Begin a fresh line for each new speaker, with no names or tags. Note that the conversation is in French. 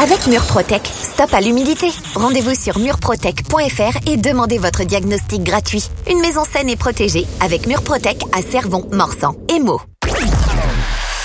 Avec Murprotec, stop à l'humidité. Rendez-vous sur murprotec.fr et demandez votre diagnostic gratuit. Une maison saine et protégée avec Murprotec à Cervon, Morsan et Meaux.